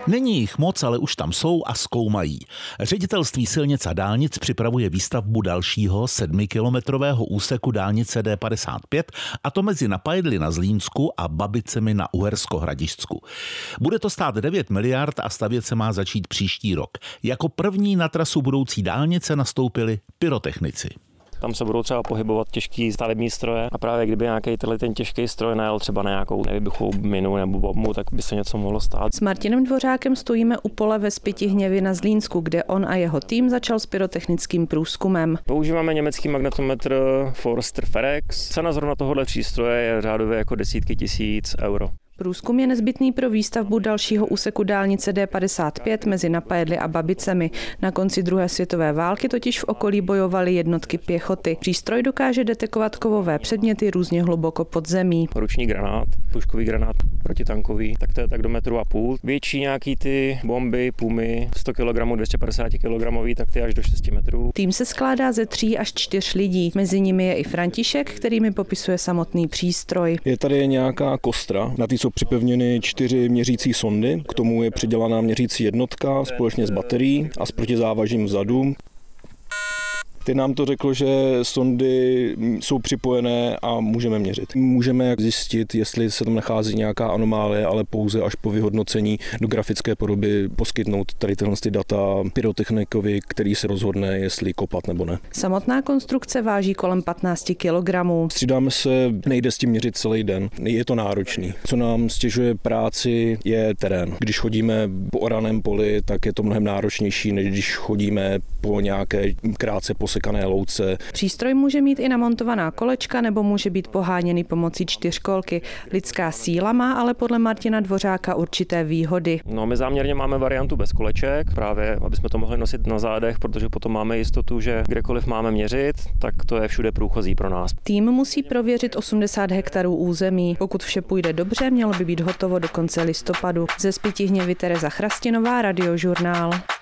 Není jich moc, ale už tam jsou a zkoumají. Ředitelství silnic a dálnic připravuje výstavbu dalšího 7kilometrového úseku dálnice D55, a to mezi Napajedly na Zlínsku a Babicemi na Uhersko-Hradišťsku. Bude to stát 9 miliard a stavět se má začít příští rok. Jako první na trasu budoucí dálnice nastoupili pyrotechnici. Tam se budou třeba pohybovat těžký stavební stroje a právě kdyby nějaký ten těžký stroj najel třeba na nějakou nevybuchou minu nebo bombu, tak by se něco mohlo stát. S Martinem Dvořákem stojíme u pole ve Spytihněvi na Zlínsku, kde on a jeho tým začal s pyrotechnickým průzkumem. Používáme německý magnetometr Forster Ferex. Cena zrovna tohohle přístroje je řádově jako desítky tisíc euro. Průzkum je nezbytný pro výstavbu dalšího úseku dálnice D55 mezi Napajedly a Babicemi. Na konci druhé světové války totiž v okolí bojovaly jednotky pěchoty. Přístroj dokáže detekovat kovové předměty různě hluboko pod zemí. Ruční granát, puškový granát protitankový, tak to je tak do 1,5 m. Větší nějaký ty bomby, pumy, 100 kg, 250 kg, tak ty až do 6 metrů. Tým se skládá ze 3 až 4 lidí. Mezi nimi je i František, který mi popisuje samotný přístroj. Je tady nějaká kostra, na té jsou připevněny 4 měřící sondy, k tomu je přidělaná měřící jednotka společně s baterií a s protizávažím vzadu. Teď nám to řeklo, že sondy jsou připojené a můžeme měřit. Můžeme zjistit, jestli se tam nachází nějaká anomálie, ale pouze až po vyhodnocení do grafické podoby poskytnout tady tyhle data pyrotechnikovi, který se rozhodne, jestli kopat nebo ne. Samotná konstrukce váží kolem 15 kg. Střídáme se, nejde s tím měřit celý den. Je to náročný. Co nám stěžuje práci, je terén. Když chodíme po oraném poli, tak je to mnohem náročnější, než když chodíme po nějaké krátce posekané louce. Přístroj může mít i namontovaná kolečka nebo může být poháněný pomocí 4kolky. Lidská síla má ale podle Martina Dvořáka určité výhody. No, my záměrně máme variantu bez koleček, právě aby jsme to mohli nosit na zádech, protože potom máme jistotu, že kdekoliv máme měřit, tak to je všude průchozí pro nás. Tým musí prověřit 80 hektarů území. Pokud vše půjde dobře, mělo by být hotovo do konce listopadu. Ze Spytihněvy Tereza Chrastinová, Radiožurnál.